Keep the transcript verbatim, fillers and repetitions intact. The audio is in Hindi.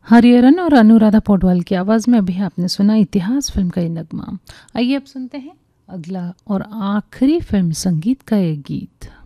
हरिहरन और अनुराधा पौडवाल की आवाज़ में अभी आपने सुना इतिहास फिल्म का ये नगमा। आइए अब सुनते हैं अगला और आखिरी फिल्म संगीत का ये गीत।